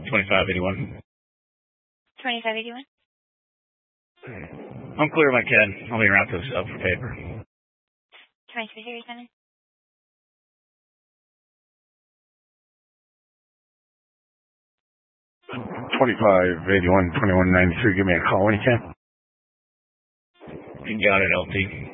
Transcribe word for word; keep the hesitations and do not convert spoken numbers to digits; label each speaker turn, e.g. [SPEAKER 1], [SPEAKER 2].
[SPEAKER 1] twenty-five eighty-one.
[SPEAKER 2] twenty-five eighty-one.
[SPEAKER 1] I'm clear, my kid. I'll be around to up for paper.
[SPEAKER 2] twenty-three thirty-seven.
[SPEAKER 3] twenty-five eighty-one, twenty-one ninety-three. Give me a call when you can.
[SPEAKER 1] You got it, L T.